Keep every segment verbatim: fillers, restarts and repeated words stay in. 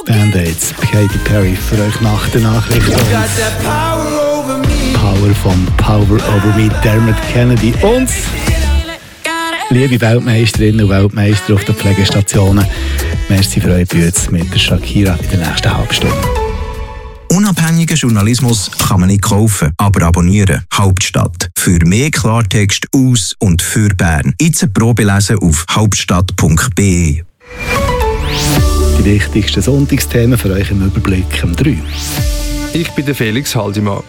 Band-Aids, Katy Perry für euch nach der Nachricht. Power von Power Over Me, Dermot Kennedy. Und liebe Weltmeisterinnen und Weltmeister auf den Pflegestationen, merci für eure Bühne mit der Shakira in der nächsten halben Stunde. Unabhängigen Journalismus kann man nicht kaufen, aber abonnieren. Hauptstadt. Für mehr Klartext aus und für Bern. Jetzt eine Probe lesen auf hauptstadt punkt b e. Die wichtigsten Sonntagsthemen für euch im Überblick um drei. Ich bin der Felix Haldimann.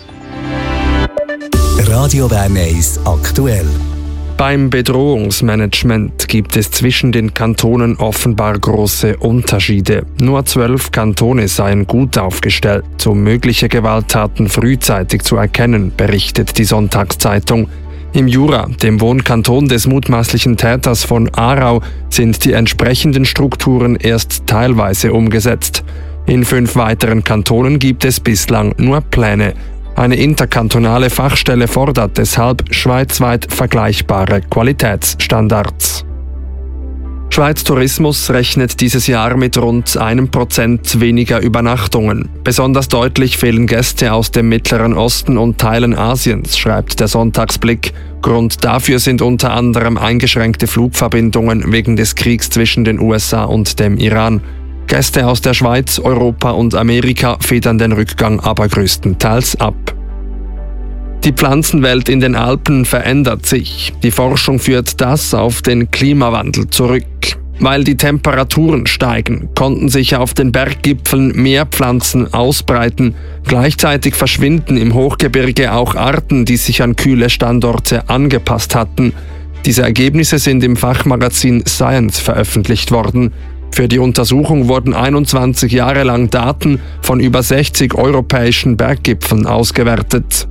Radio Bern eins aktuell. Beim Bedrohungsmanagement gibt es zwischen den Kantonen offenbar große Unterschiede. Nur zwölf Kantone seien gut aufgestellt, um mögliche Gewalttaten frühzeitig zu erkennen, berichtet die Sonntagszeitung. Im Jura, dem Wohnkanton des mutmaßlichen Täters von Aarau, sind die entsprechenden Strukturen erst teilweise umgesetzt. In fünf weiteren Kantonen gibt es bislang nur Pläne. Eine interkantonale Fachstelle fordert deshalb schweizweit vergleichbare Qualitätsstandards. Schweiz Tourismus rechnet dieses Jahr mit rund einem Prozent weniger Übernachtungen. Besonders deutlich fehlen Gäste aus dem Mittleren Osten und Teilen Asiens, schreibt der Sonntagsblick. Grund dafür sind unter anderem eingeschränkte Flugverbindungen wegen des Kriegs zwischen den U S A und dem Iran. Gäste aus der Schweiz, Europa und Amerika federn den Rückgang aber größtenteils ab. Die Pflanzenwelt in den Alpen verändert sich. Die Forschung führt das auf den Klimawandel zurück. Weil die Temperaturen steigen, konnten sich auf den Berggipfeln mehr Pflanzen ausbreiten. Gleichzeitig verschwinden im Hochgebirge auch Arten, die sich an kühle Standorte angepasst hatten. Diese Ergebnisse sind im Fachmagazin Science veröffentlicht worden. Für die Untersuchung wurden einundzwanzig Jahre lang Daten von über sechzig europäischen Berggipfeln ausgewertet.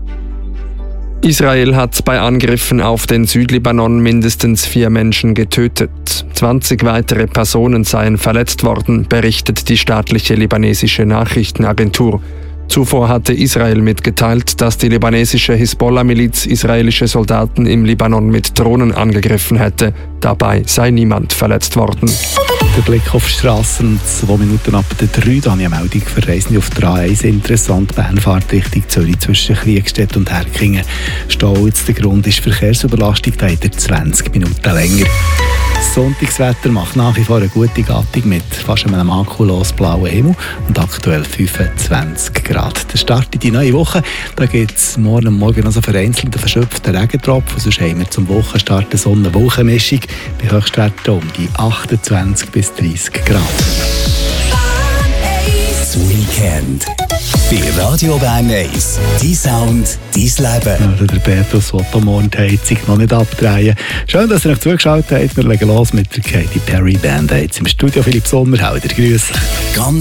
Israel hat bei Angriffen auf den Südlibanon mindestens vier Menschen getötet. zwanzig weitere Personen seien verletzt worden, berichtet die staatliche libanesische Nachrichtenagentur. Zuvor hatte Israel mitgeteilt, dass die libanesische Hisbollah-Miliz israelische Soldaten im Libanon mit Drohnen angegriffen hätte. Dabei sei niemand verletzt worden. Der Blick auf die Strassen, zwei Minuten ab der drei, da habe ich eine Meldung für Reisende auf der A eins. Interessant, Bernfahrt Richtung Zürich zwischen Kriegstedt und Herkingen. Stau jetzt der Grund ist Verkehrsüberlastung, da hat er zwanzig Minuten länger. Das Sonntagswetter macht nach wie vor eine gute Gattung mit fast einem makellos blauen Himmel und aktuell fünfundzwanzig Grad. Der Start in die neue Woche, da gibt es morgen und morgen also vereinzelt verschöpften Regentropfen. Sonst haben wir zum Wochenstart eine Sonne-Wolkenmischung bei Höchstwerten um die achtundzwanzig bis dreißig Grad. Das Weekend bei Radio Bern eins. Dein Sound, dein Leben. Ja, der Bertus will morgen die Heizung noch nicht abdrehen. Schön, dass ihr noch zugeschaut habt. Wir legen los mit der Katy Perry Band-Aids. Im Studio Philipp Sommer. Grüß.